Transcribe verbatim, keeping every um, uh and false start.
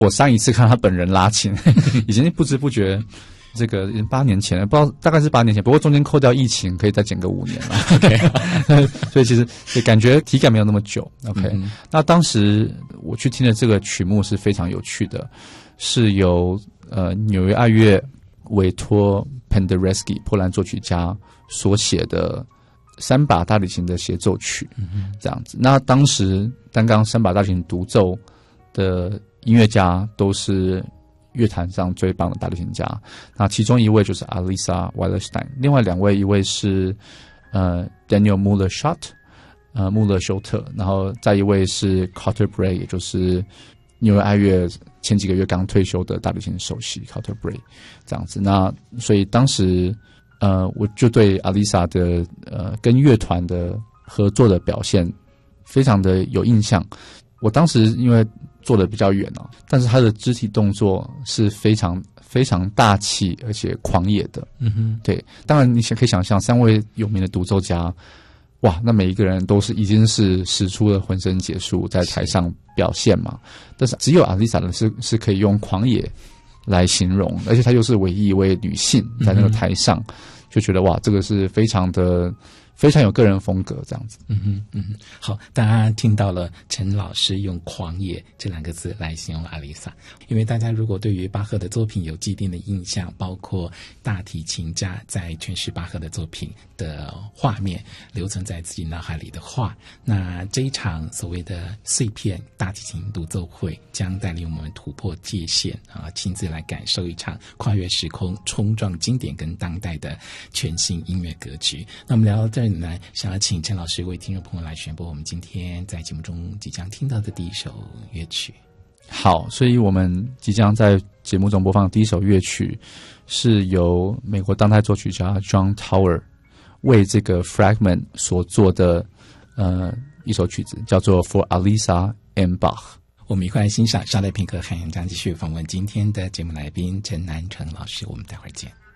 我上一次看他本人拉琴，已经不知不觉这个八年前了，不知道大概是八年前，不过中间扣掉疫情，可以再减个五年了。OK， 所以其实也感觉体感没有那么久。OK，、嗯、那当时我去听的这个曲目是非常有趣的，是由呃纽约爱乐委托 Penderecki 波兰作曲家所写的三把大提琴的协奏曲，嗯、这样子。那当时单钢三把大提琴独奏的音乐家都是乐坛上最棒的大提琴家，那其中一位就是 Alisa Weilerstein， 另外两位一位是呃 Daniel Muller-Schott， 呃穆勒休特，然后再一位是 Carter Bray， 也就是纽约爱乐前几个月刚退休的大提琴首席 Carter Bray， 这样子。那所以当时呃我就对 Alisa 的呃跟乐团的合作的表现非常的有印象。我当时因为坐得比较远哦，但是他的肢体动作是非常非常大气而且狂野的。嗯哼，对，当然你可以想象三位有名的独奏家，哇，那每一个人都是已经是使出了浑身解数在台上表现嘛。但是只有阿丽莎的是是可以用狂野来形容，而且她又是唯一一位女性在那个台上，嗯、就觉得哇，这个是非常的。非常有个人风格，这样子。 嗯哼，嗯哼，好，大家听到了陈老师用狂野这两个字来形容阿丽莎，因为大家如果对于巴赫的作品有既定的印象，包括大提琴家在诠释巴赫的作品的画面留存在自己脑海里的话，那这一场所谓的碎片大提琴独奏会将带领我们突破界限啊，亲自来感受一场跨越时空、冲撞经典跟当代的全新音乐格局。那我们聊到这里呢，想要请陈老师为听众朋友来宣布我们今天在节目中即将听到的第一首乐曲。 好，所以我们即将在节目中播放的第一首乐曲是由美国当代作曲家 John Tower 为这个 Fragment 所做的呃一首曲子，叫做 For Alisa and Bach。 我们一块来欣赏，稍待片刻，汉阳将继续访问今天的节目来宾陈南成老师，我们待会儿见。